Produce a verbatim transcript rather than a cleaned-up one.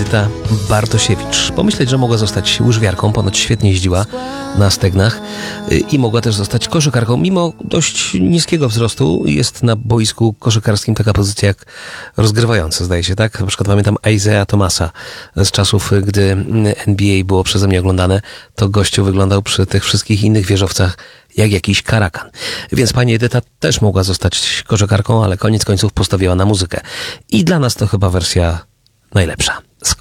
Edyta Bartosiewicz. Pomyśleć, że mogła zostać łyżwiarką, ponoć świetnie jeździła na stegnach i mogła też zostać koszykarką. Mimo dość niskiego wzrostu jest na boisku koszykarskim taka pozycja jak rozgrywająca, zdaje się, tak? Na przykład pamiętam Isaiah Thomasa z czasów, gdy N B A było przeze mnie oglądane, to gościu wyglądał przy tych wszystkich innych wieżowcach jak jakiś karakan. Więc pani Edyta też mogła zostać koszykarką, ale koniec końców postawiła na muzykę. I dla nas to chyba wersja najlepsza.